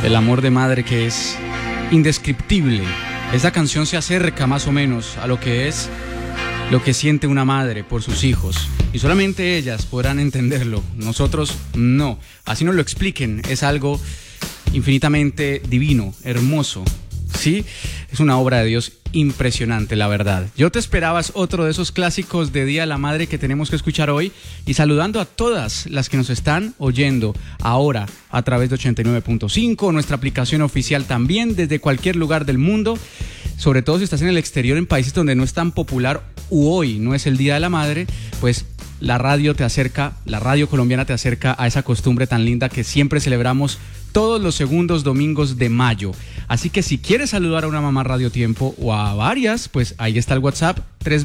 El amor de madre que es indescriptible. Esta canción se acerca más o menos a lo que es lo que siente una madre por sus hijos. Y solamente ellas podrán entenderlo. Nosotros no. Así nos lo expliquen. Es algo infinitamente divino, hermoso. Sí, es una obra de Dios impresionante, la verdad. Yo te esperabas otro de esos clásicos de Día de la Madre que tenemos que escuchar hoy, y saludando a todas las que nos están oyendo ahora a través de 89.5, nuestra aplicación oficial también desde cualquier lugar del mundo, sobre todo si estás en el exterior, en países donde no es tan popular u hoy no es el Día de la Madre, pues la radio te acerca, la radio colombiana te acerca a esa costumbre tan linda que siempre celebramos todos los segundos domingos de mayo. Así que si quieres saludar a una mamá Radio Tiempo o a varias, pues ahí está el WhatsApp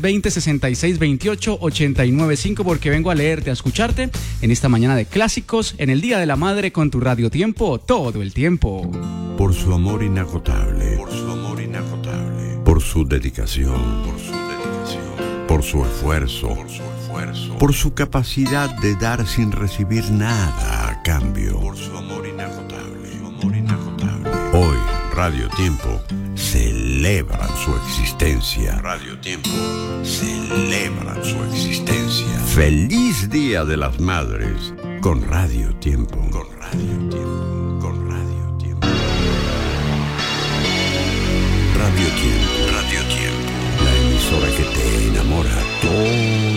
320-6628-895, porque vengo a leerte, a escucharte en esta mañana de clásicos, en el Día de la Madre con tu Radio Tiempo todo el tiempo. Por su amor inagotable, por su amor inagotable, por su dedicación, por su dedicación, por su esfuerzo, por su esfuerzo, por su capacidad de dar sin recibir nada a cambio, por su amor inagotable, su amor inagotable. Hoy Radio Tiempo celebran su existencia. Radio Tiempo celebran su existencia. Feliz Día de las Madres con Radio Tiempo. Con Radio Tiempo. Con Radio Tiempo. Radio Tiempo. Radio Tiempo. La emisora que te enamora todo